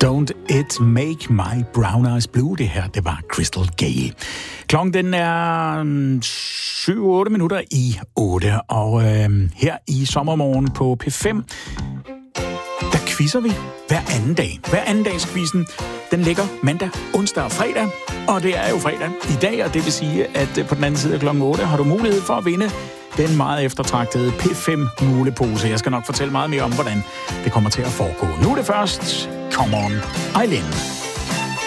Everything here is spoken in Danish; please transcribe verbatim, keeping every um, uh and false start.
Don't It Make My Brown Eyes Blue. Det her, det var Crystal Gale. Klokken den er syv otte minutter i otte, og øh, her i sommermorgen på P fem, der quizzer vi hver anden dag. Hver anden dags quizzen, den ligger mandag, onsdag og fredag, og det er jo fredag i dag, og det vil sige, at på den anden side af klokken otte har du mulighed for at vinde den meget eftertragtede P fem mulepose. Jeg skal nok fortælle meget mere om, hvordan det kommer til at foregå. Nu er det først Come On, Eileen.